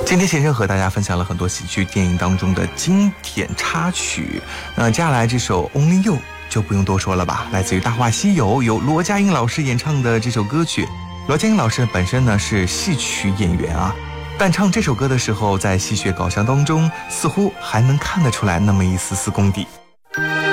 今天先生和大家分享了很多喜剧电影当中的经典插曲，接下来这首 Only You 就不用多说了吧，来自于《大话西游》，由罗家英老师演唱的这首歌曲。罗家英老师本身呢是戏曲演员啊，但唱这首歌的时候，在戏谑搞笑当中似乎还能看得出来那么一丝丝功底。